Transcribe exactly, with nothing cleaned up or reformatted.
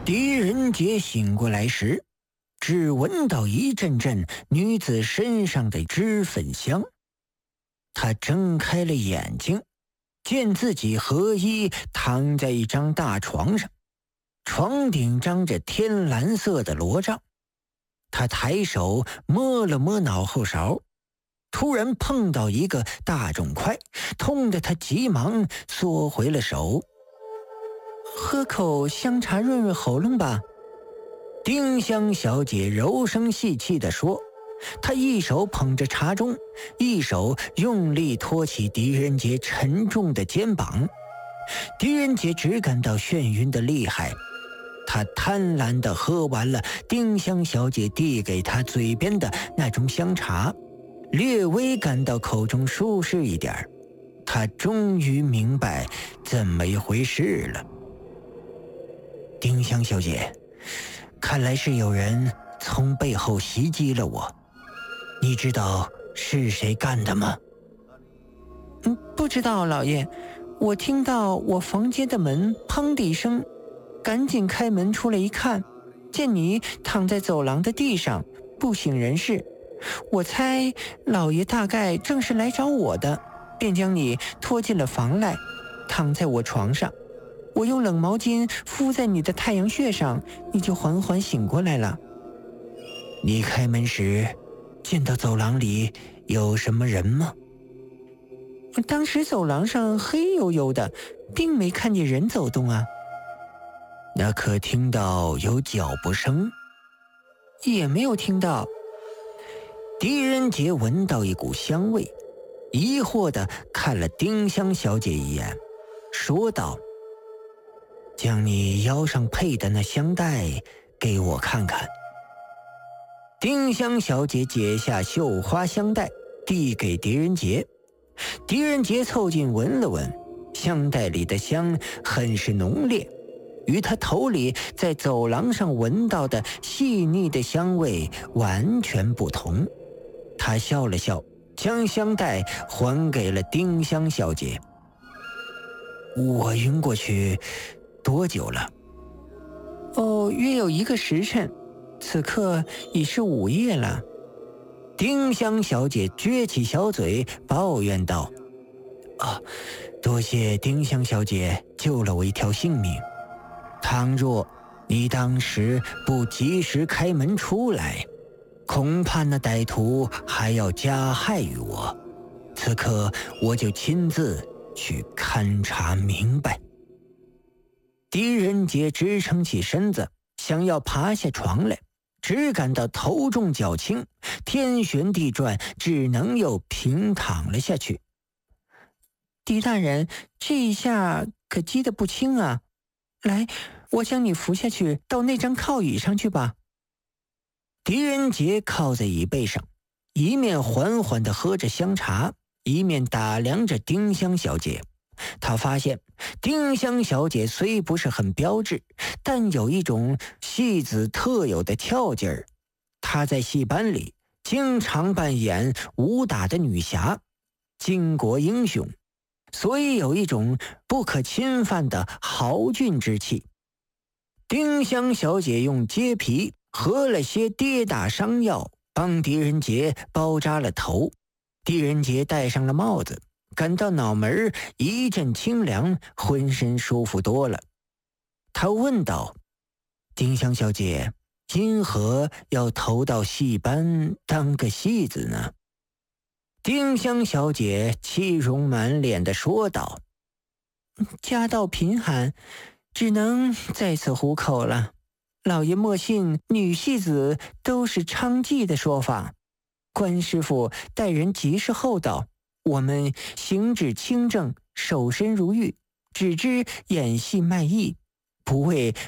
狄仁杰醒过来时，只闻到一阵阵女子身上的脂粉香。他睁开了眼睛，见自己合衣躺在一张大床上，床顶张着天蓝色的罗帐。他抬手摸了摸脑后勺，突然碰到一个大肿块，痛得他急忙缩回了手。喝口香茶润润喉咙吧，丁香小姐柔声细气地说。她一手捧着茶盅，一手用力托起狄仁杰沉重的肩膀。狄仁杰只感到眩晕的厉害，他贪婪地喝完了丁香小姐递给他嘴边的那盅香茶，略微感到口中舒适一点。他终于明白怎么一回事了。丁香小姐，看来是有人从背后袭击了我，你知道是谁干的吗？ 嗯，不知道，老爷。我听到我房间的门砰的一声，赶紧开门出来一看，见你躺在走廊的地上不省人事。我猜老爷大概正是来找我的，便将你拖进了房来，躺在我床上。我用冷毛巾敷在你的太阳穴上，你就缓缓醒过来了。 你开门时见到走廊里有什么人吗？ 当时走廊上黑黝黝的，并没看见人走动啊。 那可听到有脚步声？ 也没有听到。 狄仁杰闻到一股香味，疑惑地看了丁香小姐一眼，说道：将你腰上佩的那香带给我看看。丁香小姐解下绣花香带，递给狄仁杰。狄仁杰凑近闻了闻，香袋里的香很是浓烈，与他头里在走廊上闻到的细腻的香味完全不同。他笑了笑，将香袋还给了丁香小姐。我晕过去多久了？ 哦，约有一个时辰，此刻已是午夜了。 丁香小姐撅起小嘴抱怨道：啊，多谢丁香小姐救了我一条性命，倘若你当时不及时开门出来，恐怕那歹徒还要加害于我，此刻我就亲自去勘察明白。狄仁杰支撑起身子，想要爬下床来，只感到头重脚轻，天旋地转，只能又平躺了下去。 狄大人，这一下可击得不轻啊！来，我将你扶下去，到那张靠椅上去吧。 狄仁杰靠在椅背上，一面缓缓地喝着香茶，一面打量着丁香小姐。他发现丁香小姐虽不是很标致，但有一种戏子特有的跳劲儿。她在戏班里经常扮演武打的女侠、巾帼英雄，所以有一种不可侵犯的豪俊之气。丁香小姐用秸皮和了些跌打伤药，帮狄仁杰包扎了头。狄仁杰戴上了帽子，感到脑门一阵清凉，浑身舒服多了。他问道：丁香小姐，因何要投到戏班当个戏子呢？丁香小姐气容满脸地说道： 家道贫寒，只能在此糊口了。老爷莫信女戏子都是娼妓的说法，关师傅待人极是厚道，我们行止清正，守身如玉，只知演戏卖艺，不为